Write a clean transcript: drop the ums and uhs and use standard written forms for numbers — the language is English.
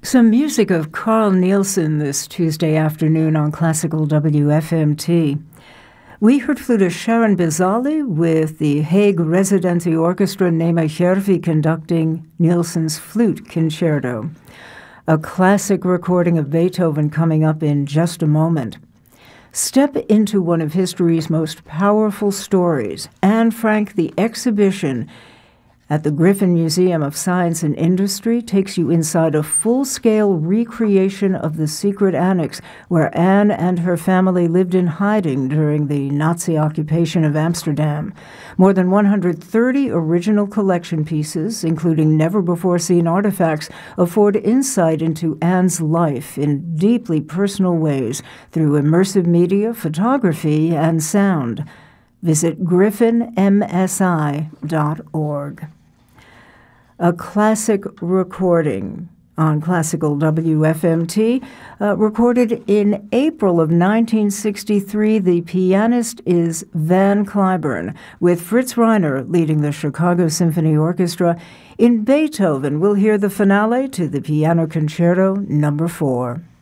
Some music of Carl Nielsen this Tuesday afternoon on Classical WFMT. We heard flutist Sharon Bizali with the Hague Residency Orchestra Nema Järvi conducting Nielsen's Flute Concerto. A classic recording of Beethoven coming up in just a moment. Step into one of history's most powerful stories. Anne Frank, the exhibition at the Griffin Museum of Science and Industry takes you inside a full-scale recreation of the secret annex where Anne and her family lived in hiding during the Nazi occupation of Amsterdam. More than 130 original collection pieces, including never-before-seen artifacts, afford insight into Anne's life in deeply personal ways through immersive media, photography, and sound. Visit griffinmsi.org. A classic recording on Classical WFMT, recorded in April of 1963. The pianist is Van Cliburn, with Fritz Reiner leading the Chicago Symphony Orchestra. In Beethoven, we'll hear the finale to the Piano Concerto No. 4.